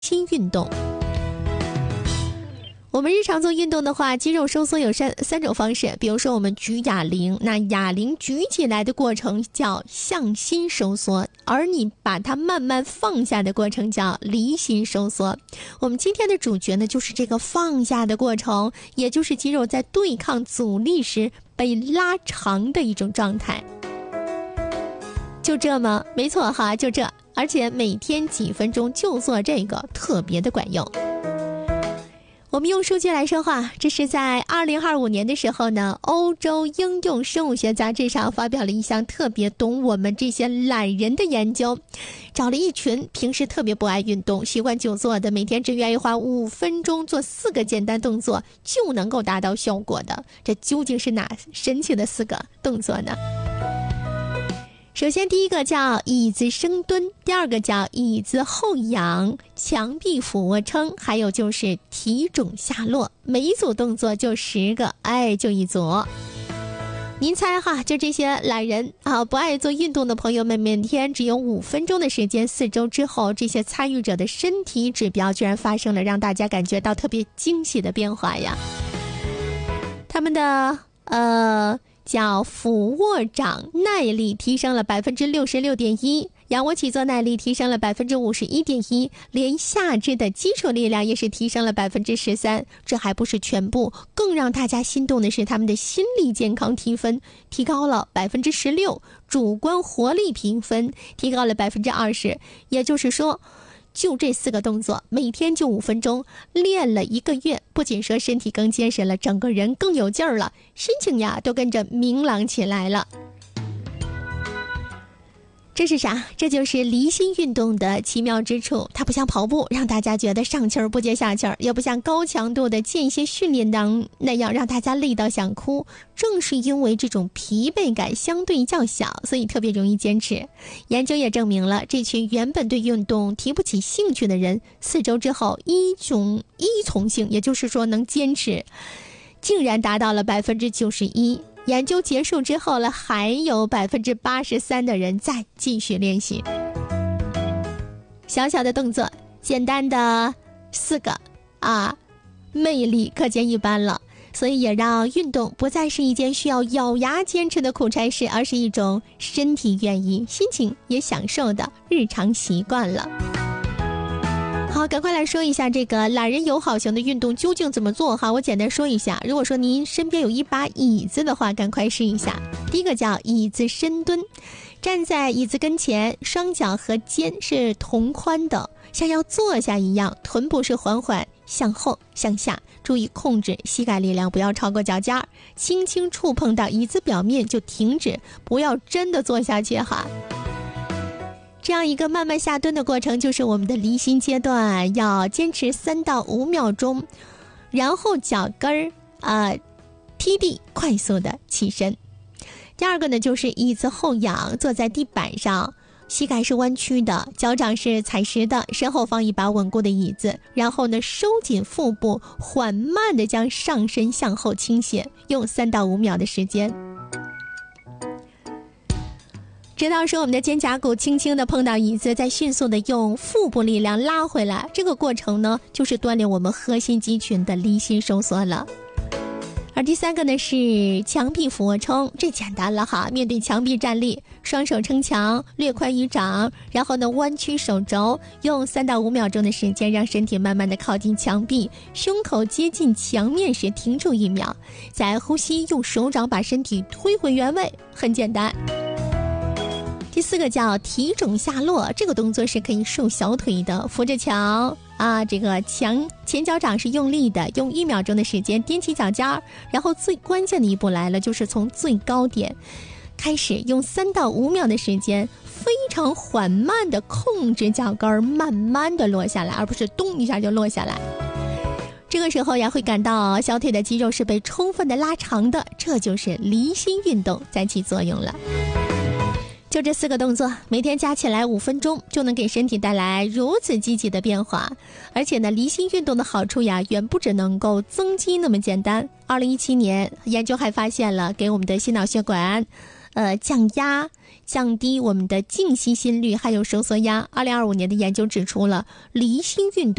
心运动。我们日常做运动的话，肌肉收缩有三种方式，比如说我们举哑铃，那哑铃举起来的过程叫向心收缩，而你把它慢慢放下的过程叫离心收缩。我们今天的主角呢，就是这个放下的过程，也就是肌肉在对抗阻力时被拉长的一种状态。就这吗？没错哈，就这，而且每天几分钟就做这个，特别的管用。我们用数据来说话，这是在2025年的时候呢，欧洲应用生物学杂志上发表了一项特别懂我们这些懒人的研究，找了一群平时特别不爱运动、习惯久坐的，每天只愿意花5分钟做4个简单动作就能够达到效果的，这究竟是哪神奇的4个动作呢？首先第一个叫椅子深蹲，第二个叫椅子后仰，墙壁俯卧撑，还有就是体踵下落，每一组动作就10个，就一组。您猜哈，就这些懒人啊，不爱做运动的朋友们，每天只有5分钟的时间，4周之后，这些参与者的身体指标居然发生了让大家感觉到特别惊喜的变化呀。他们的叫俯卧掌耐力提升了 66.1%， 仰卧起坐耐力提升了 51.1%， 连下肢的基础力量也是提升了 13%。 这还不是全部，更让大家心动的是他们的心理健康提分提高了 16%， 主观活力评分提高了 20%。 也就是说，就这4个动作，每天就5分钟，练了1个月，不仅说身体更结实了，整个人更有劲儿了，心情呀都跟着明朗起来了。这是啥？这就是离心运动的奇妙之处。它不像跑步让大家觉得上气儿不接下气儿，也不像高强度的间歇训练那样让大家累到想哭。正是因为这种疲惫感相对较小，所以特别容易坚持。研究也证明了，这群原本对运动提不起兴趣的人，4周之后依从性，也就是说能坚持，竟然达到了 91%。研究结束之后了，还有 83% 的人再继续练习。小小的动作，简单的4个魅力可见一斑了。所以也让运动不再是一件需要咬牙坚持的苦差事，而是一种身体愿意、心情也享受的日常习惯了。好，赶快来说一下这个懒人友好型的运动究竟怎么做哈？我简单说一下，如果说您身边有一把椅子的话，赶快试一下。第一个叫椅子深蹲，站在椅子跟前，双脚和肩是同宽的，像要坐下一样，臀部是缓缓向后向下，注意控制膝盖力量不要超过脚尖，轻轻触碰到椅子表面就停止，不要真的坐下去哈。这样一个慢慢下蹲的过程就是我们的离心阶段，要坚持3到5秒钟，然后脚跟踢地，快速的起身。第二个呢，就是椅子后仰，坐在地板上，膝盖是弯曲的，脚掌是踩实的，身后放一把稳固的椅子，然后呢收紧腹部，缓慢的将上身向后倾斜，用3到5秒的时间，直到说我们的肩胛骨轻轻地碰到椅子，再迅速地用腹部力量拉回来。这个过程呢，就是锻炼我们核心肌群的离心收缩了。而第3个呢是墙壁俯卧撑，这简单了哈，面对墙壁站立，双手撑墙，略宽于掌，然后呢弯曲手肘，用3到5秒钟的时间，让身体慢慢的靠近墙壁，胸口接近墙面时停住1秒，再呼吸，用手掌把身体推回原位，很简单。第4个叫体踵下落，这个动作是可以瘦小腿的，扶着墙这个墙前脚掌是用力的，用1秒钟的时间踮起脚尖，然后最关键的一步来了，就是从最高点开始，用3到5秒的时间，非常缓慢的控制脚跟慢慢的落下来，而不是咚一下就落下来。这个时候呀，会感到小腿的肌肉是被充分的拉长的，这就是离心运动在起作用了。就这4个动作，每天加起来5分钟，就能给身体带来如此积极的变化。而且呢，离心运动的好处呀，远不只能够增肌那么简单。2017年，研究还发现了给我们的心脑血管降压，降低我们的静息心率，还有收缩压。2025年的研究指出了离心运动